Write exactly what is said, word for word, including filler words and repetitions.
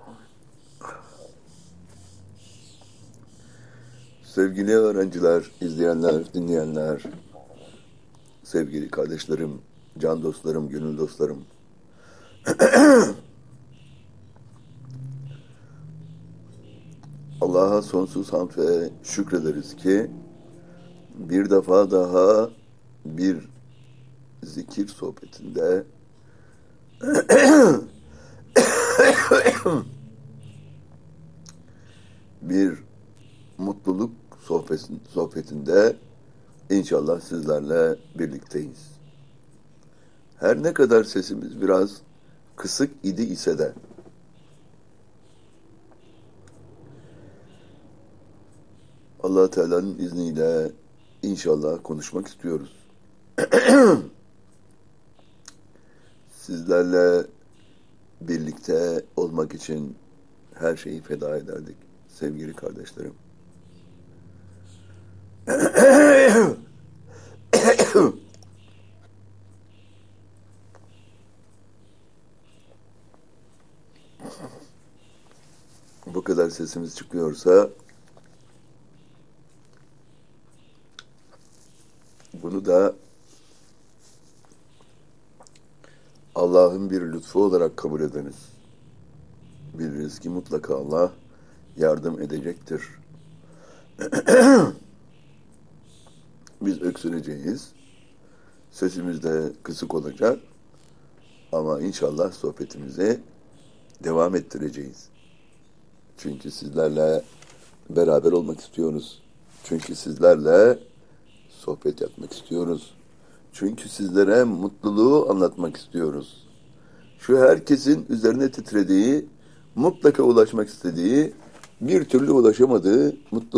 Sevgili öğrenciler, izleyenler, dinleyenler, sevgili kardeşlerim, can dostlarım, gönül dostlarım. Allah'a sonsuz hamd ve şükrederiz ki bir defa daha bir zikir sohbetinde bir mutluluk sohbetinde inşallah sizlerle birlikteyiz. Her ne kadar sesimiz biraz kısık idi ise de Allah Teala'nın izniyle inşallah konuşmak istiyoruz. Sizlerle birlikte olmak için her şeyi feda ederdik sevgili kardeşlerim. Bu kadar sesimiz çıkıyorsa bunu da Allah'ın bir lütfu olarak kabul ediniz. Biliriz ki mutlaka Allah yardım edecektir. Biz öksüreceğiz. Sesimiz de kısık olacak. Ama inşallah sohbetimizi devam ettireceğiz. Çünkü sizlerle beraber olmak istiyoruz. Çünkü sizlerle sohbet yapmak istiyoruz. Çünkü sizlere mutluluğu anlatmak istiyoruz. Şu herkesin üzerine titrediği, mutlaka ulaşmak istediği, bir türlü ulaşamadığı mutluluk.